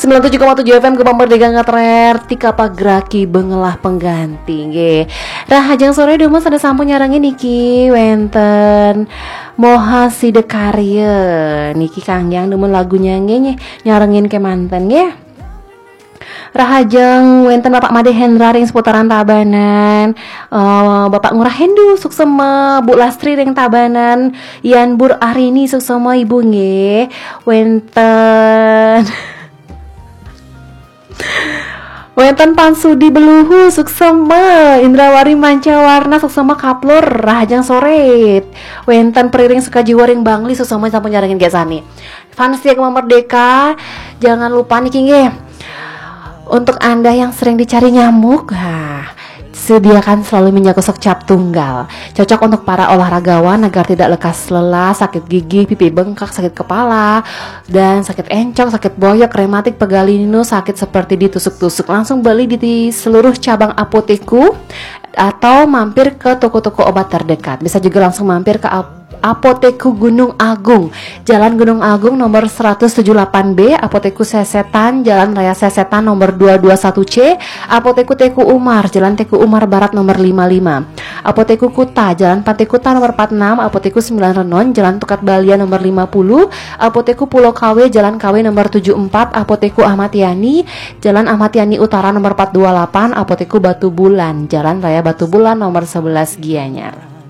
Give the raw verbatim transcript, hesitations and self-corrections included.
sembilan puluh tujuh koma tujuh F M Gebang Merdeka ngatrer tika pagraki bengelah pengganti nggih. Rahajang sore deuma sada sampun nyarangin niki wenten Moha Sidekarya niki kangyang demen lagunya nggih nyarengin ke manten nggih. Rahajeng wenten Bapak Made Hendra ring seputaran Tabanan, uh, Bapak Ngurah Hendu suksema, Bu Lastri ring Tabanan, Ian Bur Arini suksema Ibu nggih. Wenten Wenten Pansudi Beluhu suksema, Indrawari Mancawarna suksema Kaplur Rahajang sore. Wenten Periring Sukajiwa ring Bangli suksema sampun nyarengin gesani. Fans Tia Merdeka, jangan lupa niki nggih. Untuk Anda yang sering dicari nyamuk, nah, sediakan selalu minyak gosok cap tunggal. Cocok untuk para olahragawan agar tidak lekas lelah, sakit gigi, pipi bengkak, sakit kepala, dan sakit encok, sakit boyok, rematik, pegalinu, sakit seperti ditusuk-tusuk. Langsung beli di seluruh cabang apoteku atau mampir ke toko-toko obat terdekat. Bisa juga langsung mampir ke Apoteku Gunung Agung, Jalan Gunung Agung nomor seratus tujuh puluh delapan B, Apoteku Sesetan, Jalan Raya Sesetan nomor dua ratus dua puluh satu C, Apoteku Teku Umar, Jalan Teku Umar Barat nomor lima puluh lima, Apoteku Kuta, Jalan Pantai Kuta nomor empat puluh enam, Apoteku sembilan Renon, Jalan Tukat Balia nomor lima puluh, Apoteku Pulau K W, Jalan K W nomor tujuh puluh empat, Apoteku Ahmad Yani, Jalan Ahmad Yani Utara nomor empat ratus dua puluh delapan, Apoteku Batu Bulan, Jalan Raya Batu Bulan nomor sebelas Gianyar.